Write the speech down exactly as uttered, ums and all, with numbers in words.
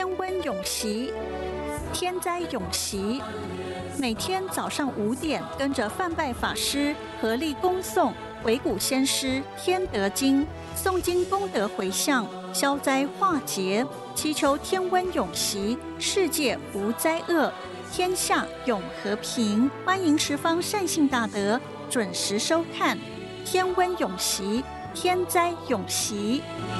天温永习，天灾永息。每天早上五点，跟着范拜法师合力恭诵鬼谷先师《天德经》，诵经功德回向，消灾化劫，祈求天温永习，世界无灾厄，天下永和平。欢迎十方善信大德准时收看《天温永习，天灾永息》。